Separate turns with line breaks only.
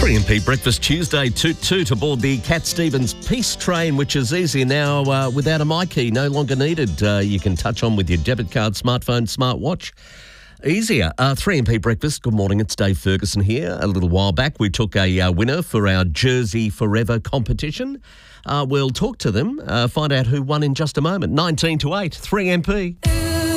3MP Breakfast Tuesday, toot toot aboard the Cat Stevens Peace Train, which is easier now without a MyKey, no longer needed. You can touch on with your debit card, smartphone, smartwatch. Easier. 3MP Breakfast, good morning, it's Dave Ferguson here. A little while back we took a winner for our Jersey Forever competition. We'll talk to them, find out who won in just a moment. 19 to 8, 3MP.